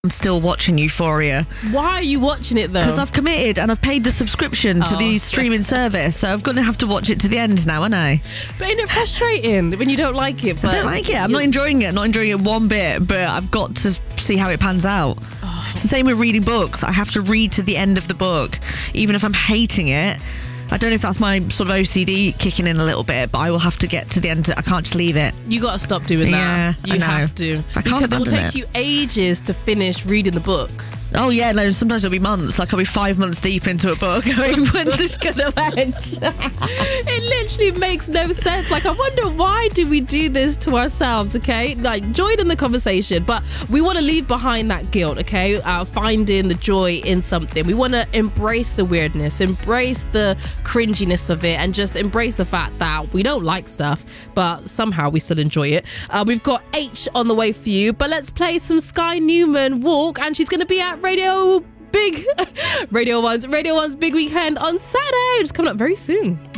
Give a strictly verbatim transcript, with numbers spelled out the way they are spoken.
I'm still watching Euphoria. Why are you watching it though? Because I've committed and I've paid the subscription to Oh. the streaming service, so I'm going to have to watch it to the end now, aren't I? But isn't it frustrating when you don't like it? But I don't like it. I'm not enjoying it. Not enjoying it one bit, but I've got to see how it pans out. Oh. It's the same with reading books. I have to read to the end of the book, even if I'm hating it. I don't know if that's my sort of O C D kicking in a little bit, but I will have to get to the end. I can't just leave it. You got to stop doing that. Yeah, you I know. have to. I can't because it will abandon take it. you ages to finish reading the book. Oh yeah, no, sometimes it'll be months. Like I'll be five months deep into a book going, when's this going to end? It literally makes no sense. Like, I wonder, why do we do this to ourselves, okay? Like, join in the conversation, but we want to leave behind that guilt, okay? Uh, finding the joy in something. We want to embrace the weirdness, embrace the cringiness of it, and just embrace the fact that we don't like stuff, but somehow we still enjoy it. Uh, we've got H on the way for you, but let's play some Sky Newman Walk, and she's going to be at Radio Big, Radio One's, Radio One's Big Weekend on Saturday. It's coming up very soon.